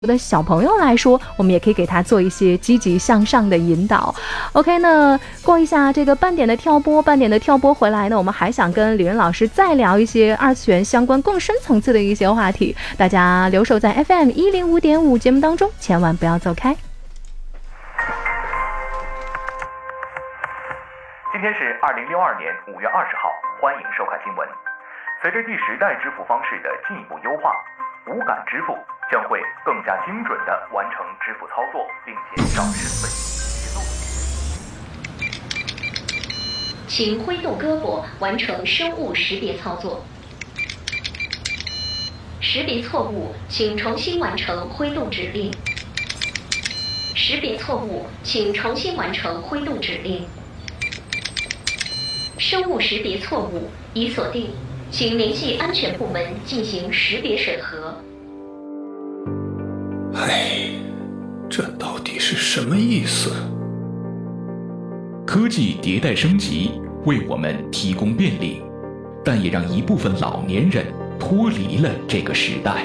的小朋友来说，我们也可以给他做一些积极向上的引导。OK， 那过一下这个半点的跳播回来呢，我们还想跟李仁老师再聊一些二次元相关更深层次的一些话题，大家留守在 FM105.5 节目当中，千万不要走开。 今天是2062年5月20号，欢迎收看新闻。随着第10代支付方式的进一步优化，无感支付将会更加精准地完成支付操作，并减少身份泄露。 请挥动胳膊完成生物识别操作。识别错误，请重新完成挥动指令。识别错误，请重新完成挥动指令。生物识别错误已锁定，请联系安全部门进行识别审核。 这到底是什么意思？ 科技迭代升级，为我们提供便利，但也让一部分老年人脱离了这个时代。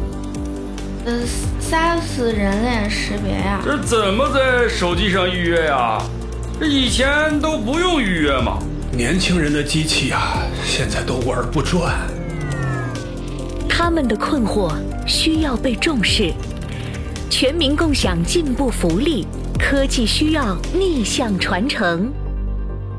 4S 人脸识别呀？ 这怎么在手机上预约呀？这以前都不用预约吗？ 年轻人的机器啊，现在都玩不转。 他们的困惑需要被重视，全民共享进步福利，科技需要逆向传承。